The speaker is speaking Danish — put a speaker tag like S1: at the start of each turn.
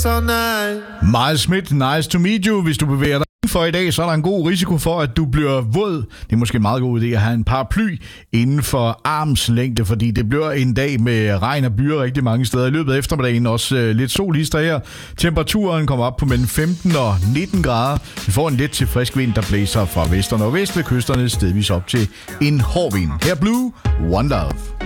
S1: dance all night.
S2: Miles Smith, nice to meet you. Hvis du bevæger dig for i dag, så er der en god risiko for, at du bliver våd. Det er måske en meget god idé at have en paraply inden for armslængde, fordi det bliver en dag med regn og byer rigtig mange steder. I løbet af eftermiddagen også lidt sol i her. Temperaturen kommer op på mellem 15 og 19 grader. Vi får en let til frisk vind, der blæser fra vest og nordvest ved kysterne, stedvis op til en hård vind. Her Blue, One Love.